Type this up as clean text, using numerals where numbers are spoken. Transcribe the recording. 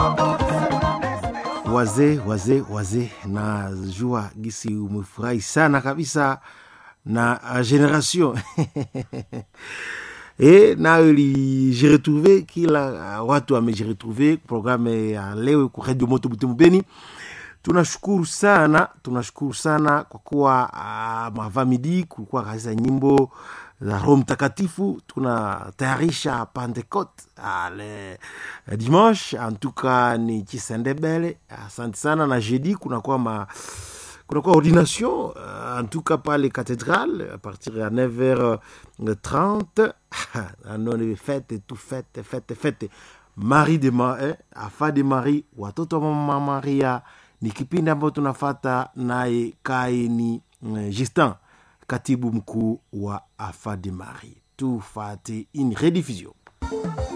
Wazee na jua gisi umefurahi sana kabisa na generation na j'ai retrouvé kila watu wamejiretrouvé programme ya leo kwa Radio Moto Butembo Beni. Tunashukuru sana kwa kuwa mavamidi kulikuwa kazi za nyimbo za Roho Mtakatifu. Tunatayarisha Pentecote le dimanche, en tout cas ni Chisendebele. Asante sana. Na jeudi kunakuwa ordination, en tout cas par les cathédrales à partir de 9h30. On fête tout fête Marie de Marie, Afa de Marie, watoto wa Mama Maria. Ni kipindi ambacho tunafata naye Kaini Justin, katibu mkuu wa Afa de Marie. Tufate in rediffusion.